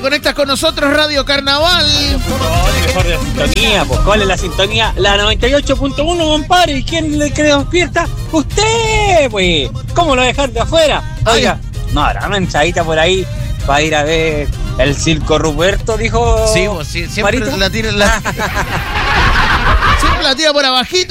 conectas con nosotros, Radio Carnaval. Mejor de la sintonía, pues. ¿Cuál es la sintonía? La 98.1, compadre. ¿Y quién le cree despierta? ¡Usted, pues! ¿Cómo lo dejar de afuera? Oiga, no habrá una enchadita por ahí para ir a ver el circo Ruperto, dijo. Sí, vos, sí, siempre Marito. la tira siempre la tira por abajito.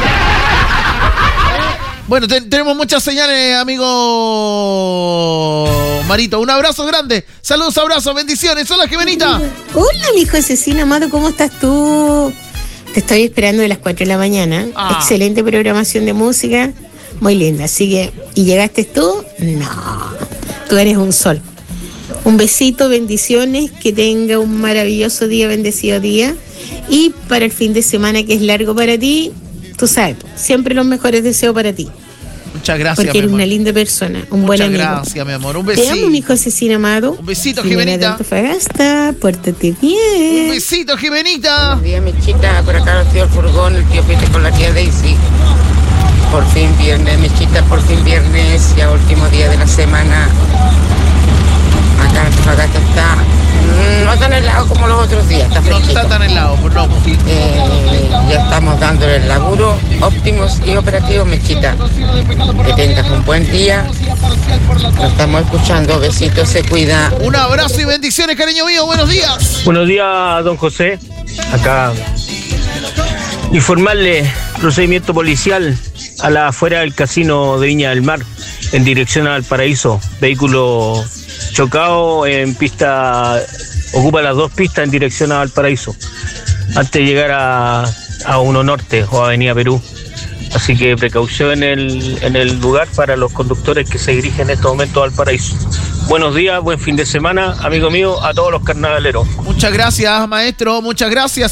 Bueno, tenemos muchas señales, amigo Marito. Un abrazo grande. Saludos, abrazos, bendiciones. Hola, Jimenita. Hola, mi hijo Cecina, amado, ¿cómo estás tú? Te estoy esperando de las 4 de la mañana. Excelente programación de música, muy linda. Así que, ¿y llegaste tú? No, tú eres un sol. Un besito, bendiciones, que tenga un maravilloso día, bendecido día. Y para el fin de semana, que es largo para ti, tú sabes, siempre los mejores deseos para ti. Muchas gracias, porque eres una linda persona, un buen amigo. Muchas gracias, mi amor. Un besito. Te amo, mi hijo Cecina amado. Un besito, Jimena Jimenita. de Antofagasta, pórtate bien. Un besito, Jimenita. Buenos días, Mechita. Por acá el tío Furgón, el tío Pete con la tía Daisy. Por fin viernes, Mechita, por fin viernes, ya último día de la semana. Acá en Antofagasta está no tan helado como los otros días, está fresquito. No está tan helado, pues no. Ya estamos dándole el laburo óptimos y operativos, Mechita. Que tengas un buen día. Lo estamos escuchando. Besitos, se cuida. Un abrazo y bendiciones, cariño mío. Buenos días. Buenos días, don José. Acá informarle procedimiento policial a la afuera del casino de Viña del Mar en dirección al Paraíso. Vehículo chocado en pista, ocupa las dos pistas en dirección al Paraíso, antes de llegar a 1 Norte o Avenida Perú. Así que precaución en el lugar para los conductores que se dirigen en estos momentos al Paraíso. Buenos días, buen fin de semana, amigo mío, a todos los carnavaleros. Muchas gracias, maestro, muchas gracias.